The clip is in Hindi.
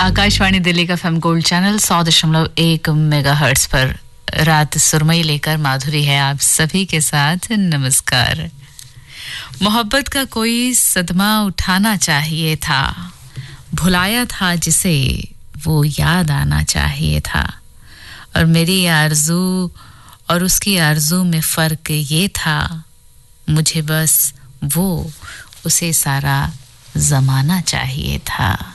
आकाशवाणी दिल्ली का एफएम गोल्ड चैनल 100.1 मेगाहर्ट्ज पर रात सुरमई लेकर माधुरी है आप सभी के साथ। नमस्कार। मोहब्बत का कोई सदमा उठाना चाहिए था, भुलाया था जिसे वो याद आना चाहिए था, और मेरी आरज़ू और उसकी आरज़ू में फ़र्क ये था, मुझे बस वो उसे सारा ज़माना चाहिए था।